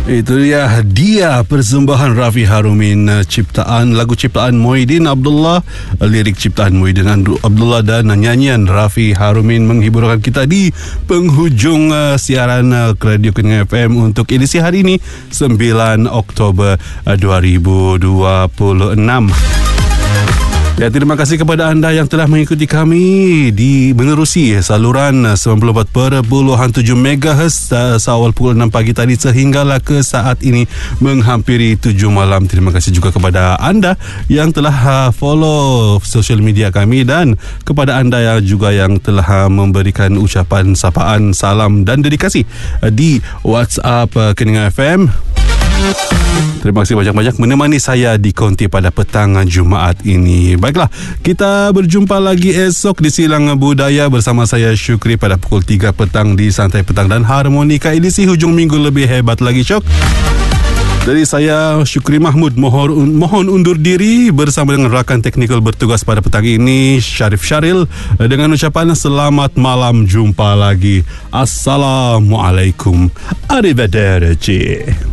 Itu dia persembahan Rafi Harumin, lagu ciptaan Muhyiddin Abdullah, lirik ciptaan Muhyiddin Abdullah dan nyanyian Rafi Harumin menghiburkan kita di penghujung siaran Radio Keningan FM untuk edisi hari ini 9 Oktober 2026. Ya, terima kasih kepada anda yang telah mengikuti kami di menerusi saluran 94.7 MHz seawal pukul 6 pagi tadi sehinggalah ke saat ini menghampiri 7 malam. Terima kasih juga kepada anda yang telah follow sosial media kami dan kepada anda yang juga yang telah memberikan ucapan sapaan, salam dan dedikasi di WhatsApp Keningan FM. Terima kasih banyak-banyak menemani saya di konti pada petang Jumaat ini. Baiklah, kita berjumpa lagi esok di Silang Budaya bersama saya Syukri pada pukul 3 petang di Santai Petang dan Harmonika edisi hujung minggu lebih hebat lagi, Syok. Dari saya Syukri Mahmud mohon undur diri bersama dengan rakan teknikal bertugas pada petang ini Syarif Syaril dengan ucapan selamat malam, jumpa lagi. Assalamualaikum. Arrivederci.